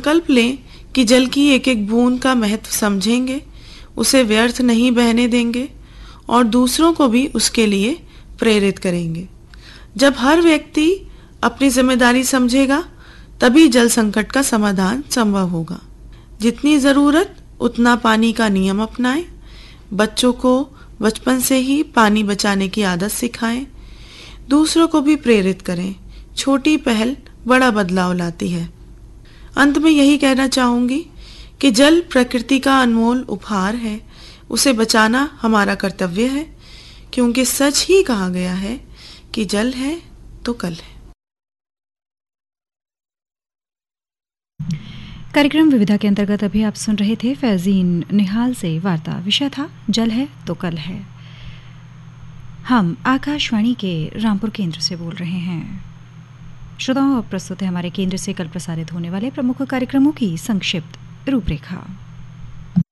संकल्प लें कि जल की एक एक बूंद का महत्व समझेंगे, उसे व्यर्थ नहीं बहने देंगे और दूसरों को भी उसके लिए प्रेरित करेंगे। जब हर व्यक्ति अपनी जिम्मेदारी समझेगा, तभी जल संकट का समाधान संभव होगा। जितनी जरूरत उतना पानी का नियम अपनाएं। बच्चों को बचपन से ही पानी बचाने की आदत सिखाएं। दूसरों को भी प्रेरित करें। छोटी पहल बड़ा बदलाव लाती है। अंत में यही कहना चाहूंगी कि जल प्रकृति का अनमोल उपहार है। उसे बचाना हमारा कर्तव्य है, क्योंकि सच ही कहा गया है कि जल है तो कल है। कार्यक्रम विविधा के अंतर्गत अभी आप सुन रहे थे फैजीन निहाल से वार्ता। विषय था जल है तो कल है। हम आकाशवाणी के रामपुर केंद्र से बोल रहे हैं। श्रोताओं, अब प्रस्तुत है हमारे केंद्र से कल प्रसारित होने वाले प्रमुख कार्यक्रमों की संक्षिप्त रूपरेखा।